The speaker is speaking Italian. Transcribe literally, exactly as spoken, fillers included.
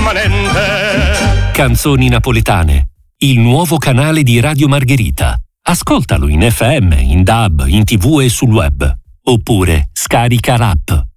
permanente. Canzoni napoletane, il nuovo canale di Radio Margherita. Ascoltalo in F M, in D A B, in tivù e sul web. Oppure scarica l'app.